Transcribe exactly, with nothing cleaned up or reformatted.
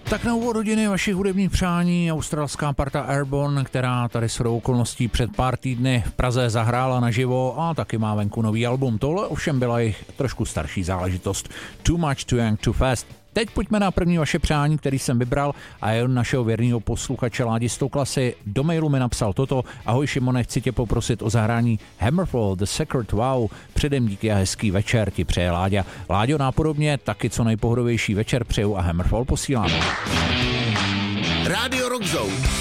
Tak na úvod hodiny vašich hudebních přání australská parta Airborne, která tady shodou okolností před pár týdny v Praze zahrála naživo a taky má venku nový album. Tohle ovšem byla jich trošku starší záležitost. Too Much, Too Young, Too Fast. Teď pojďme na první vaše přání, který jsem vybral a je od našeho věrného posluchače Ládi Stouklasy. Do mailu mi napsal toto: ahoj Šimone, chci tě poprosit o zahrání Hammerfall, The Secret Wow. Předem díky a hezký večer ti přeje Láďa. Láďo, nápodobně taky co nejpohodovější večer přeju a Hammerfall posílám. Radio Rock Zone.